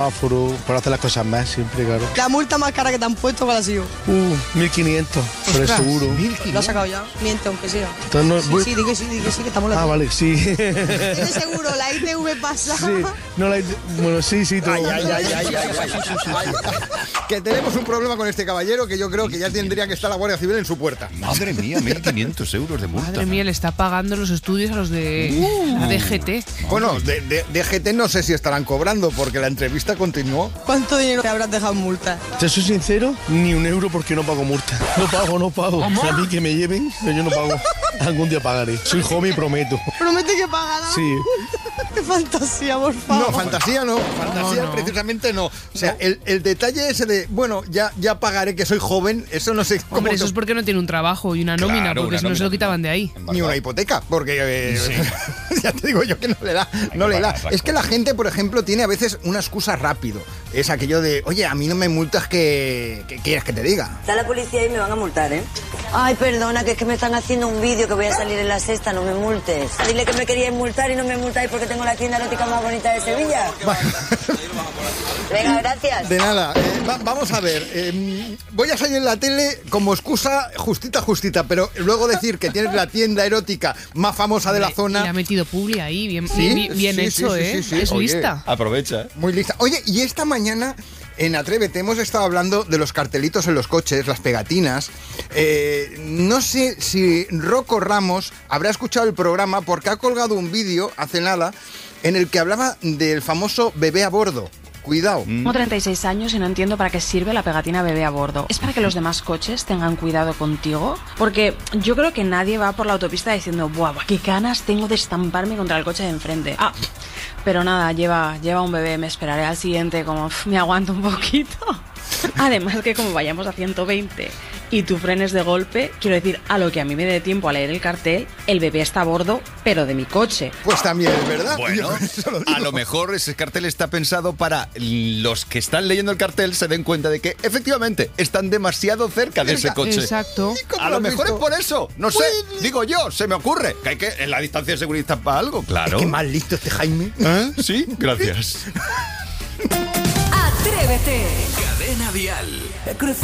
Por hacer las cosas más siempre, claro. La multa más cara que te han puesto, ¿cuál ha sido? 1.500 por el seguro. ¿Lo has sacado ya? Miente, aunque sea. Entonces no, Sí, di que sí, que estamos la. vale, sí. ¿Tienes seguro? ¿La ITV pasa? Sí, no bueno, sí, todo. Que tenemos un problema con este caballero que yo creo que ya tendría que estar la Guardia Civil en su puerta. Madre mía, 1.500 euros de multa. Madre mía, le está pagando los estudios a los de la DGT. Bueno, de GT no sé si estarán cobrando porque la entrevista continuó. ¿Cuánto dinero te habrás dejado en multa? Te soy sincero, ni un euro porque no pago multa. No pago. A mí que me lleven, pero yo no pago. Algún día pagaré. Soy joven y prometo. ¿Promete que pagará? Sí. ¡Qué fantasía, por favor! No, fantasía no. Fantasía precisamente no. O sea, el detalle ese de, bueno, ya pagaré que soy joven, eso no sé cómo. Hombre, eso es porque no tiene un trabajo y una nómina, Claro, porque una si no se nómina. lo quitaban de ahí. Ni una hipoteca, porque ya te digo yo que no le da. Es que la gente, por ejemplo, tiene a veces una excusa rápido. Es aquello de, oye, a mí no me multas que quieres que te diga. Está la policía y me van a multar, ¿eh? Ay, perdona, que es que me están haciendo un vídeo que voy a salir en La Sexta, no me multes. Dile que me queríais multar y no me multáis porque tengo la tienda erótica más bonita de Sevilla. Venga, gracias. De nada. Vamos a ver. Voy a salir en la tele como excusa justita, pero luego decir que tienes la tienda erótica más famosa de la Y zona. le ha metido publi ahí, bien Sí, hecho, sí, ¿eh? sí. Es Oye, lista. Aprovecha. Muy lista. Oye, y esta mañana en Atrévete hemos estado hablando de los cartelitos en los coches, las pegatinas. No sé si Rocco Ramos habrá escuchado el programa porque ha colgado un vídeo hace nada en el que hablaba del famoso bebé a bordo. Cuidado. Tengo 36 años y no entiendo para qué sirve la pegatina bebé a bordo. ¿Es para que los demás coches tengan cuidado contigo? Porque yo creo que nadie va por la autopista diciendo, ¡buah, qué ganas tengo de estamparme contra el coche de enfrente! Pero nada, lleva un bebé, me esperaré al siguiente, como me aguanto un poquito. Además que como vayamos a 120 y tú frenes de golpe, quiero decir, a lo que a mí me dé tiempo a leer el cartel, el bebé está a bordo, pero de mi coche. Pues también es verdad. Bueno, a lo mejor ese cartel está pensado para los que están leyendo el cartel se den cuenta de que efectivamente están demasiado cerca de ese coche. Exacto. ¿Cómo A lo lo has mejor visto? es por eso. No sé, digo yo, se me ocurre que hay que en la distancia de seguridad para algo, claro. Qué mal listo este Jaime. Sí, gracias. Atrévete. Cadena Dial.